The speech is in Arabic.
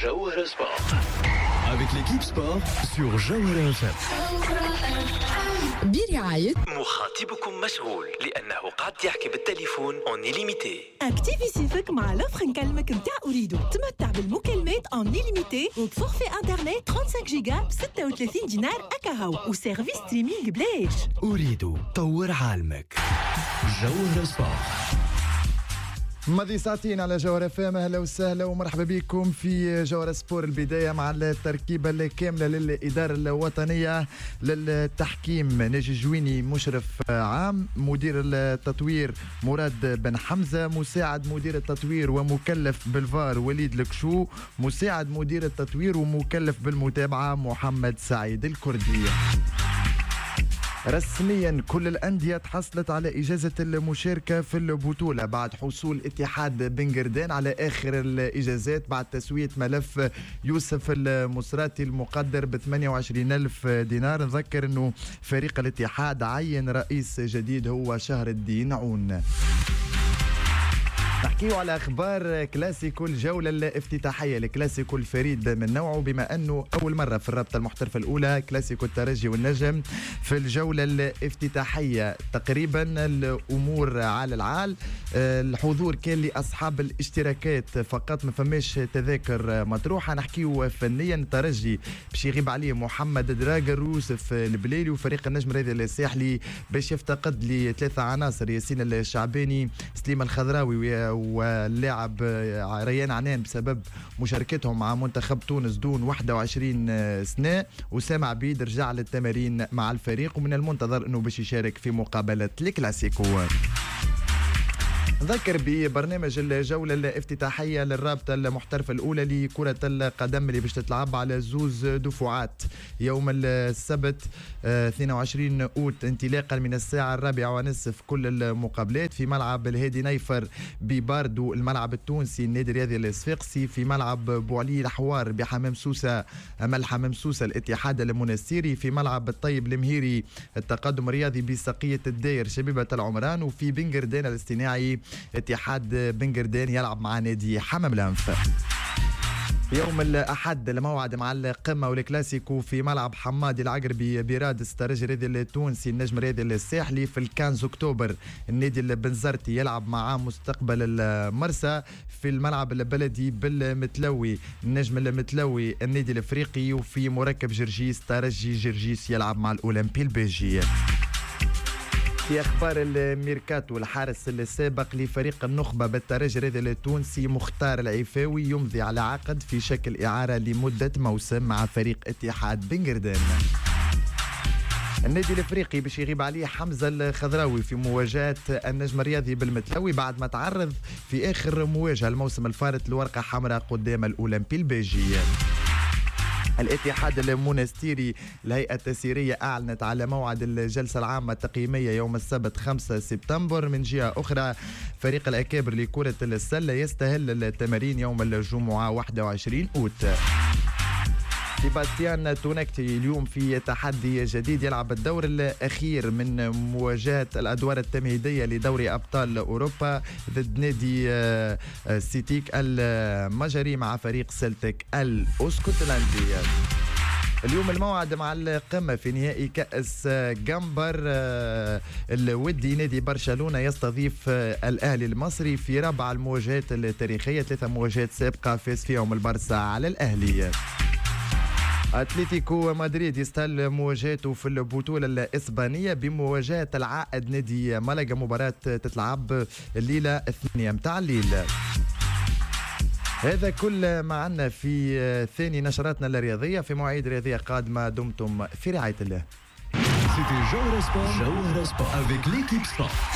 Jawhara Sport. Avec l'équipe sport sur Jawhara FM. برعاية مخاطبكم مشغول لأنه قاعد يحكي بالتليفون اون ليميتي. اكتيفي سيفك مع لوفر نكلمك متاع أريدو. تمتع بالمكالمات اون ليميتي وبفورفي انترنت 35 جيجا ب 36 دينار أكاهو وسيرفيس ستريمينغ بلاش. أريدو طور عالمك. جوهرة سبورت. ماضي ساعتين على جوهرة فام. اهلا وسهلا ومرحبا بكم في جوهرة سبور. البدايه مع التركيبه الكامله للاداره الوطنيه للتحكيم: ناجي جويني مشرف عام، مدير التطوير مراد بن حمزه، مساعد مدير التطوير ومكلف بالفار وليد الكشو، مساعد مدير التطوير ومكلف بالمتابعه محمد سعيد الكردي. رسميا كل الأندية تحصلت على إجازة المشاركة في البطولة بعد حصول اتحاد بنغردان على آخر الإجازات بعد تسوية ملف يوسف المصراتي المقدر ب 28,000 دينار. نذكر أنه فريق الاتحاد عين رئيس جديد هو شهر الدين عون. نحكيه على أخبار كلاسيكو الجولة الافتتاحية، الكلاسيكو الفريد من نوعه بما أنه أول مرة في الرابطة المحترفة الأولى كلاسيكو الترجي والنجم في الجولة الافتتاحية. تقريبا الأمور على العال. الحضور كان لأصحاب الاشتراكات فقط، ما فماش تذاكر مطروحة. نحكيه فنيا: الترجي باش يغيب عليه محمد دراجر، يوسف البليلي، وفريق النجم الرياضي الساحلي باش يفتقد لثلاثة عناصر: ياسين الشعباني، سليم الخضراوي واللاعب ريان عنان بسبب مشاركتهم مع منتخب تونس دون 21 سنة، وسام عبيد رجع للتمارين مع الفريق ومن المنتظر انه باش يشارك في مقابلة الكلاسيكو. نذكر ببرنامج الجولة الافتتاحية للرابطة المحترفة الأولى لكرة القدم اللي باش تتلعب على زوز دفعات يوم السبت 22 أوت انطلاقا من الساعة 4:30 كل المقابلات في ملعب الهادي نيفر بباردو، الملعب التونسي النادي الرياضي الصفاقسي، في ملعب بوعلي الحوار بحمام سوسة أمل حمام سوسة الاتحاد المنستيري، في ملعب الطيب المهيري التقدم الرياضي بسقية الداير شبيبة العمران، وفي بنغردان الاصطناعي اتحاد بنغردان يلعب مع نادي حمام الأنف. يوم الأحد الموعد مع القمة والكلاسيكو في ملعب حمادي العقربي برادس، الترجي الرياضي التونسي النجم الرياضي الساحلي. في 15 أكتوبر النادي البنزرتي يلعب مع مستقبل المرسى في الملعب البلدي بالمتلوي، النجم المتلوي النادي الأفريقي. وفي مركب جرجيس ترجي جرجيس يلعب مع الأولمبي البلجي. في أخبار الميركاتو: الحارس السابق لفريق النخبة بالترجي الرياضي التونسي مختار العفاوي يمضي على عقد في شكل إعارة لمدة موسم مع فريق اتحاد بنغردان. النادي الافريقي باش يغيب عليه حمزة الخضراوي في مواجهة النجم الرياضي بالمتلوي بعد ما تعرض في آخر مواجهة الموسم الفارط لورقة حمراء قدام الأولمبي البلجي. الاتحاد المنستيري الهيئة التسييرية أعلنت على موعد الجلسة العامة التقييمية يوم السبت 5 سبتمبر. من جهة أخرى فريق الأكابر لكرة السلة يستهل التمارين يوم الجمعة 21 أوت. سيباستيان تونكتي اليوم في تحدي جديد، يلعب الدور الأخير من مواجهة الأدوار التمهيدية لدوري أبطال أوروبا ضد نادي سيتيك المجري مع فريق سلتيك الأسكتلندي. اليوم الموعد مع القمة في نهائي كأس جمبر الودي، نادي برشلونة يستضيف الأهلي المصري في رابع المواجهات التاريخية، 3 مواجهات سابقة فاز فيهم البارسا على الأهلي. أتلتيكو مدريد يستهل مواجهته في البطولة الإسبانية بمواجهة العائد نادي مالاغا، مباراة تتلعب الليلة 8 متاع الليل. هذا كل ما عنا في ثاني نشراتنا الرياضية. في مواعيد رياضية قادمة دمتم في رعاية الله. C'était Jawhara Sport avec l'équipe sport.